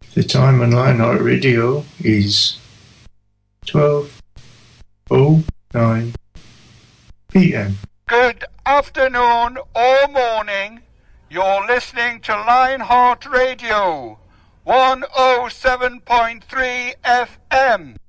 The time on Lionheart Radio is 12:09 p.m. Good afternoon or morning. You're listening to Lionheart Radio, 107.3 FM.